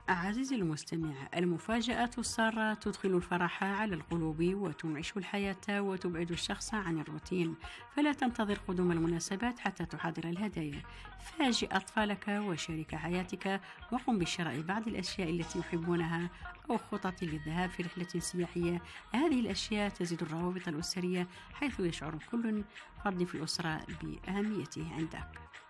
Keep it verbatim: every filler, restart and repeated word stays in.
عزيزي المستمع، المفاجأة السارة تدخل الفرح على القلوب وتنعش الحياة وتبعد الشخص عن الروتين. فلا تنتظر قدوم المناسبات حتى تحضر الهدايا. فاجئ أطفالك وشريك حياتك، وقم بشراء بعض الأشياء التي يحبونها أو خطط للذهاب في رحلة سياحية. هذه الأشياء تزيد الروابط الأسرية، حيث يشعر كل فرد في الأسرة بأهميته عندك.